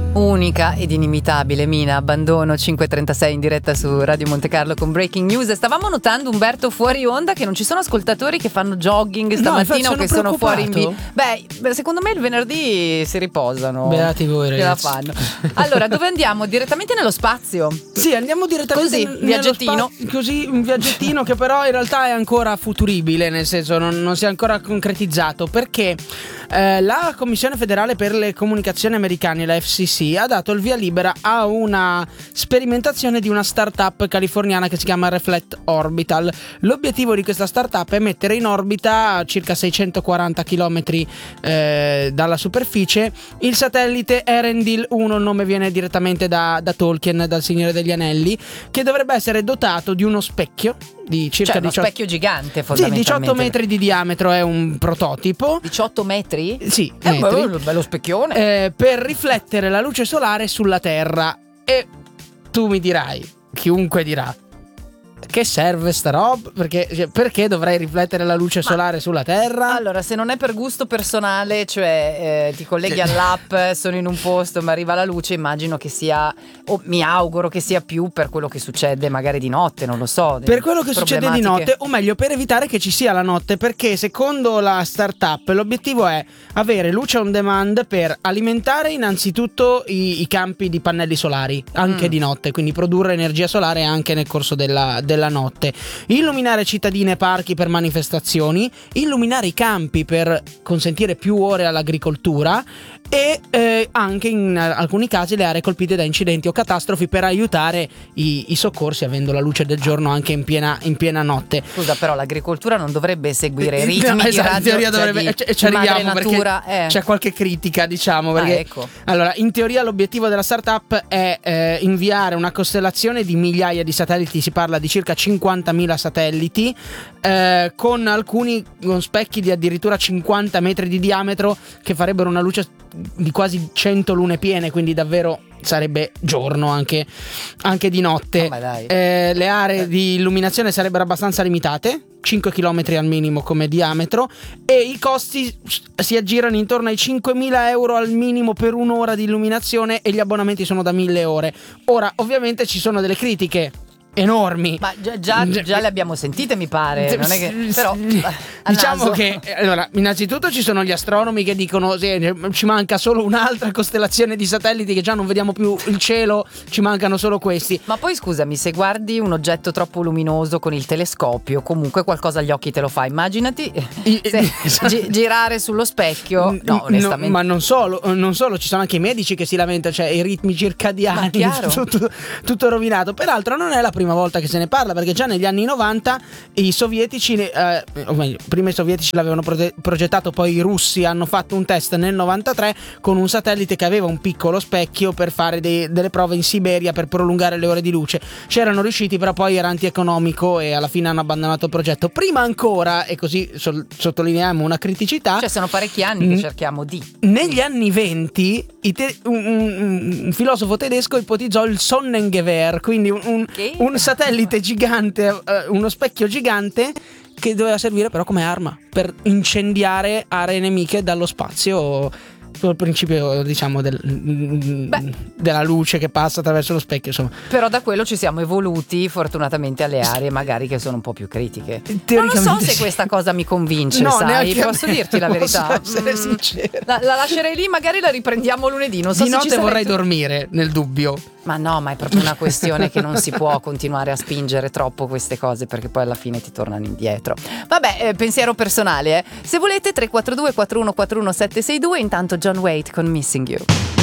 Unica ed inimitabile Mina, abbandono 5:36 in diretta su Radio Monte Carlo con Breaking News. Stavamo notando, Umberto, fuori onda che non ci sono ascoltatori che fanno jogging stamattina o che sono fuori in Beh, secondo me il venerdì si riposano. Beati voi, ragazzi. Ce la fanno. Allora, dove andiamo? Direttamente nello spazio. Sì, andiamo direttamente così, viaggettino. Così, un viaggettino che però in realtà è ancora futuribile, nel senso non si è ancora concretizzato, perché la Commissione Federale per le Comunicazioni americane, la FCC, ha dato il via libera a una sperimentazione di una startup californiana che si chiama Reflect Orbital. L'obiettivo di questa startup è mettere in orbita a circa 640 km dalla superficie il satellite Erendil 1, il nome viene direttamente da Tolkien, dal Signore degli Anelli, che dovrebbe essere dotato di uno specchio di circa uno specchio gigante, fondamentalmente. Sì, 18 metri di diametro, è un prototipo. 18 metri? Sì, è un bello specchione. Per riflettere la luce solare sulla Terra. E tu mi dirai, chiunque dirà, che serve sta roba? Perché dovrei riflettere la luce solare sulla Terra? Allora, se non è per gusto personale, cioè ti colleghi all'app, sono in un posto ma arriva la luce, immagino che sia, o mi auguro che sia più per quello che succede magari di notte, non lo so. Per quello che succede di notte, o meglio per evitare che ci sia la notte, perché secondo la startup l'obiettivo è avere luce on demand per alimentare innanzitutto i campi di pannelli solari anche di notte, quindi produrre energia solare anche nel corso della notte, illuminare cittadine e parchi per manifestazioni, illuminare i campi per consentire più ore all'agricoltura e anche in alcuni casi le aree colpite da incidenti o catastrofi per aiutare i soccorsi, avendo la luce del giorno anche in piena notte. Scusa, però l'agricoltura non dovrebbe seguire i ritmi no, esatto, in teoria dovrebbe, ci arriviamo natura, perché c'è qualche critica, diciamo, perché ecco. Allora, in teoria l'obiettivo della startup è inviare una costellazione di migliaia di satelliti, si parla di circa 50.000 satelliti, con alcuni con specchi di addirittura 50 metri di diametro che farebbero una luce di quasi 100 lune piene, quindi davvero sarebbe giorno anche di notte. Le aree di illuminazione sarebbero abbastanza limitate, 5 km al minimo come diametro, e i costi si aggirano intorno ai 5.000 euro al minimo per un'ora di illuminazione, e gli abbonamenti sono da 1.000 ore. Ora, ovviamente ci sono delle critiche enormi, ma già le abbiamo sentite, mi pare, non è che, però diciamo che allora, innanzitutto ci sono gli astronomi che dicono ci manca solo un'altra costellazione di satelliti, che già non vediamo più il cielo, ci mancano solo questi. Ma poi scusami, se guardi un oggetto troppo luminoso con il telescopio, comunque qualcosa agli occhi te lo fa. Immaginati girare sullo specchio. No, onestamente. Ma non solo, ci sono anche i medici che si lamentano, cioè i ritmi circadiani, tutto rovinato. Peraltro non è la prima volta che se ne parla, perché già negli anni 90 i sovietici, o meglio, prima i sovietici l'avevano progettato, poi i russi hanno fatto un test nel 93 con un satellite che aveva un piccolo specchio per fare delle prove in Siberia per prolungare le ore di luce. C'erano riusciti, però poi era antieconomico e alla fine hanno abbandonato il progetto. Prima ancora, e così sottolineiamo una criticità, cioè sono parecchi anni che cerchiamo negli anni 20 un filosofo tedesco ipotizzò il Sonnengewehr, quindi un satellite gigante, uno specchio gigante che doveva servire però come arma per incendiare aree nemiche dallo spazio. Il principio, diciamo, della luce che passa attraverso lo specchio, insomma. Però da quello ci siamo evoluti fortunatamente alle aree magari che sono un po' più critiche. Non lo so se questa cosa mi convince, no, sai, posso dirti la verità. Essere sincera. La lascerei lì, magari la riprendiamo lunedì. Non so di se notte vorrei dormire, nel dubbio. Ma no, ma è proprio una questione che non si può continuare a spingere troppo queste cose, perché poi alla fine ti tornano indietro. Vabbè, pensiero personale, Se volete 342 4141 762. Intanto John Waite con Missing You.